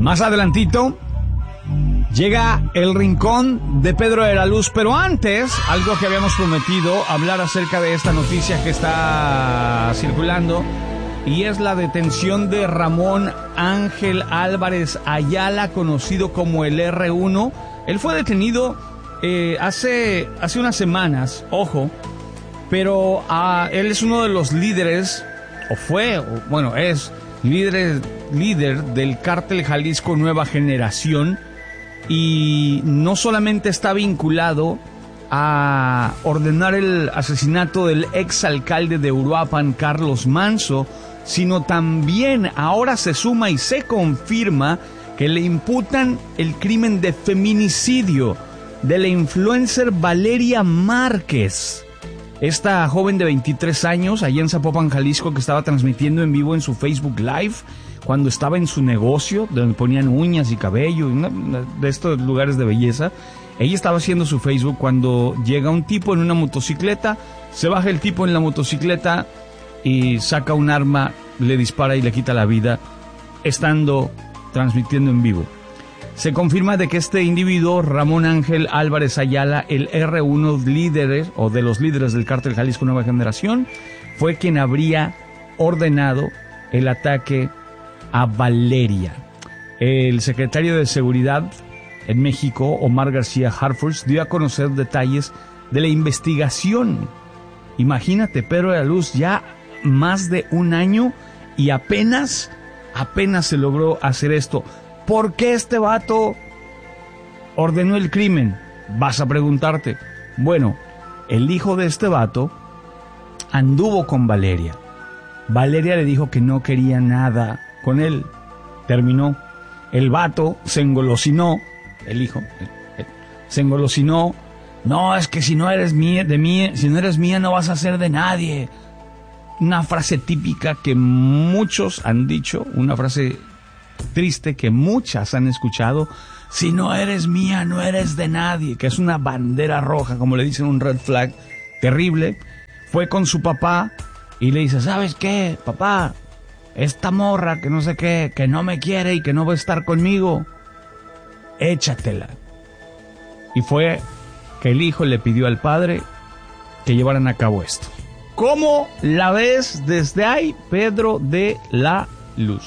Más adelantito llega el rincón de Pedro de la Luz, pero antes, algo que habíamos prometido, hablar acerca de esta noticia que está circulando, y es la detención de Ramón Ángel Álvarez Ayala, conocido como el R1. Él fue detenido hace unas semanas, ojo, pero él es uno de los líderes, es líder del cártel Jalisco Nueva Generación, y no solamente está vinculado a ordenar el asesinato del exalcalde de Uruapan, Carlos Manso, sino también ahora se suma y se confirma que le imputan el crimen de feminicidio de la influencer Valeria Márquez. Esta joven de 23 años, allá en Zapopan, Jalisco, que estaba transmitiendo en vivo en su Facebook Live, cuando estaba en su negocio, donde ponían uñas y cabello, de estos lugares de belleza. Ella estaba haciendo su Facebook cuando llega un tipo en una motocicleta, se baja el tipo en la motocicleta y saca un arma, le dispara y le quita la vida, estando transmitiendo en vivo. Se confirma de que este individuo, Ramón Ángel Álvarez Ayala, el R1 líderes o de los líderes del cártel Jalisco Nueva Generación, fue quien habría ordenado el ataque a Valeria. El secretario de Seguridad en México, Omar García Harfuch, dio a conocer detalles de la investigación. Imagínate, Pedro de la Luz, ya más de un año y apenas se logró hacer esto. ¿Por qué este vato ordenó el crimen? Vas a preguntarte. Bueno, el hijo de este vato anduvo con Valeria. Valeria le dijo que no quería nada con él. Terminó. El vato se engolosinó. El hijo se engolosinó. No, es que si no eres mía, si no eres mía, no vas a ser de nadie. Una frase típica que muchos han dicho, una frase triste que muchas han escuchado: si no eres mía, no eres de nadie, que es una bandera roja, como le dicen, un red flag terrible. Fue con su papá y le dice: ¿sabes qué, papá? Esta morra que no sé qué, que no me quiere y que no va a estar conmigo, échatela. Y fue que el hijo le pidió al padre que llevaran a cabo esto. ¿Cómo la ves desde ahí, Pedro de la Luz?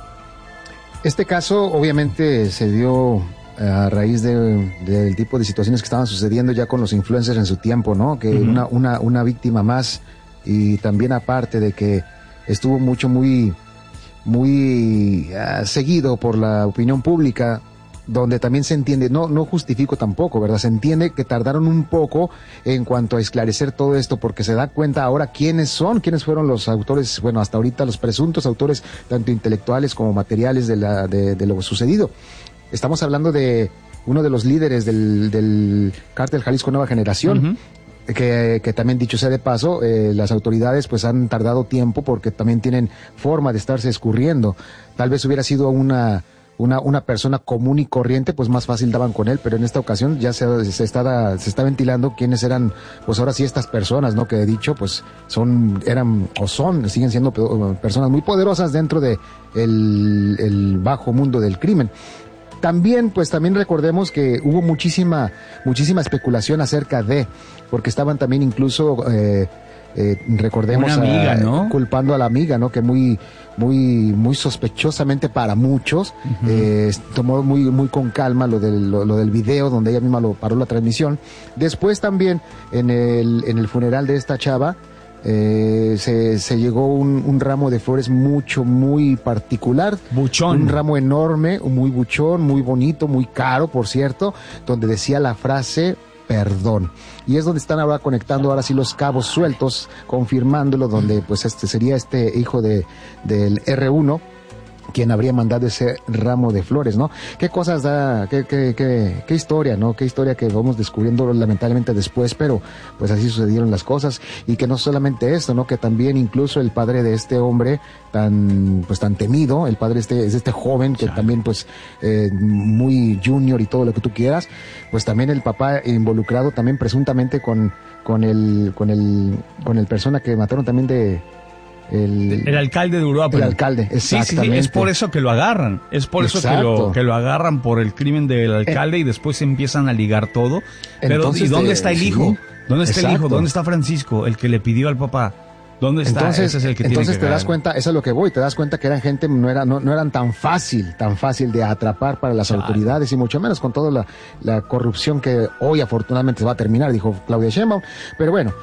Este caso obviamente se dio a raíz del tipo de situaciones que estaban sucediendo ya con los influencers en su tiempo, ¿no? Que una víctima más, y también aparte de que estuvo muy seguido por la opinión pública, donde también se entiende, no justifico tampoco, ¿verdad? Se entiende que tardaron un poco en cuanto a esclarecer todo esto, porque se da cuenta ahora quiénes fueron los autores, bueno, hasta ahorita los presuntos autores, tanto intelectuales como materiales de lo sucedido. Estamos hablando de uno de los líderes del cártel Jalisco Nueva Generación, que también, dicho sea de paso, las autoridades pues han tardado tiempo porque también tienen forma de estarse escurriendo. Tal vez hubiera sido una persona común y corriente, pues más fácil daban con él, pero en esta ocasión ya se está ventilando quiénes eran, pues ahora sí, estas personas, ¿no? Que he dicho, pues siguen siendo personas muy poderosas dentro de el bajo mundo del crimen. También recordemos que hubo muchísima especulación acerca porque estaban también incluso, recordemos, una amiga, ¿no? Culpando a la amiga, ¿no? Que muy sospechosamente para muchos, tomó muy con calma lo del video, donde ella misma lo paró la transmisión. Después también en el funeral de esta chava, se llegó un ramo de flores muy particular, buchón, un ramo enorme, muy buchón, muy bonito, muy caro, por cierto, donde decía la frase perdón, y es donde están ahora conectando ahora sí los cabos sueltos, confirmándolo, donde pues sería este hijo del R1 quien habría mandado ese ramo de flores, ¿no? Qué cosas da, qué historia, ¿no? Qué historia que vamos descubriendo lamentablemente después, pero pues así sucedieron las cosas. Y que no solamente esto, ¿no? Que también incluso el padre de este hombre tan temido, el padre es este joven que también pues muy junior y todo lo que tú quieras, pues también el papá involucrado también presuntamente con el persona que mataron también El alcalde de Uruapan. El alcalde, exactamente. Sí, es por eso que lo agarran. Es por eso que lo agarran por el crimen del alcalde y después empiezan a ligar todo. Pero Entonces, ¿y dónde está el hijo? ¿Dónde está el hijo? ¿Dónde está Francisco, el que le pidió al papá? ¿Dónde está? Entonces, Ese es el que entonces tiene que te das cuenta, eso es lo que voy, te das cuenta que eran gente, no eran tan fácil de atrapar para las autoridades y mucho menos con toda la corrupción que hoy afortunadamente se va a terminar, dijo Claudia Sheinbaum. Pero bueno,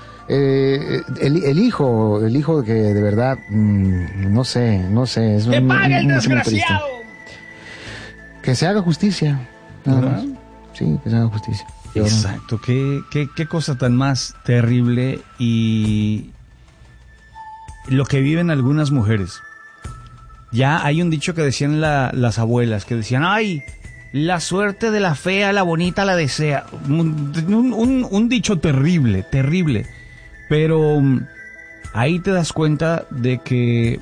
el hijo que de verdad, no sé, es ¡Que pague el muy desgraciado! Que se haga justicia, nada más. Sí, que se haga justicia. Exacto, qué cosa tan más terrible y lo que viven algunas mujeres. Ya hay un dicho que decían las abuelas, que decían, ay, la suerte de la fea, la bonita la desea. Un dicho terrible, pero ahí te das cuenta de que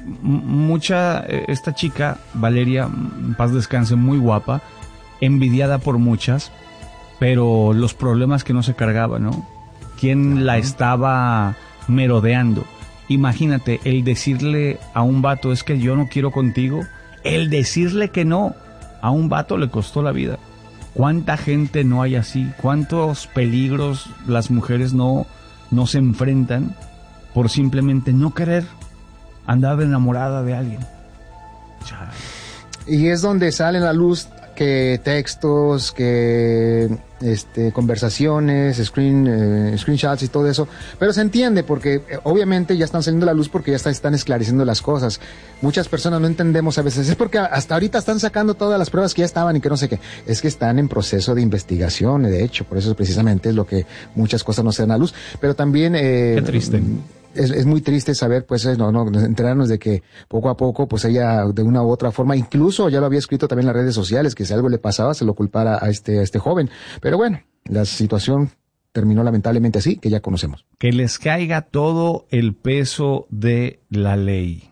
esta chica, Valeria, en paz descanse, muy guapa, envidiada por muchas, pero los problemas que no se cargaba, ¿no? ¿Quién la estaba merodeando? Imagínate, el decirle a un vato, es que yo no quiero contigo, el decirle que no a un vato le costó la vida. ¿Cuánta gente no hay así? ¿Cuántos peligros las mujeres no se enfrentan por simplemente no querer andar enamorada de alguien? Chay. Y es donde sale a la luz que textos, que conversaciones, screenshots y todo eso, pero se entiende porque obviamente ya están saliendo a la luz porque ya están esclareciendo las cosas. Muchas personas no entendemos a veces, es porque hasta ahorita están sacando todas las pruebas que ya estaban y que no sé qué, es que están en proceso de investigación, de hecho, por eso precisamente es lo que muchas cosas no se dan a luz, pero también qué triste. Es muy triste saber, pues, enterarnos de que poco a poco, pues ella de una u otra forma, incluso ya lo había escrito también en las redes sociales, que si algo le pasaba se lo culpara a este joven. Pero bueno, la situación terminó lamentablemente así, que ya conocemos. Que les caiga todo el peso de la ley.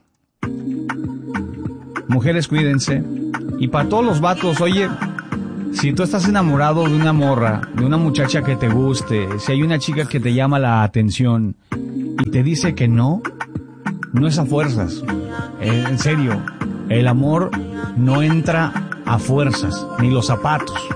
Mujeres, cuídense. Y para todos los vatos, oye, si tú estás enamorado de una morra, de una muchacha que te guste, si hay una chica que te llama la atención y te dice que no es a fuerzas. En serio, el amor no entra a fuerzas, ni los zapatos.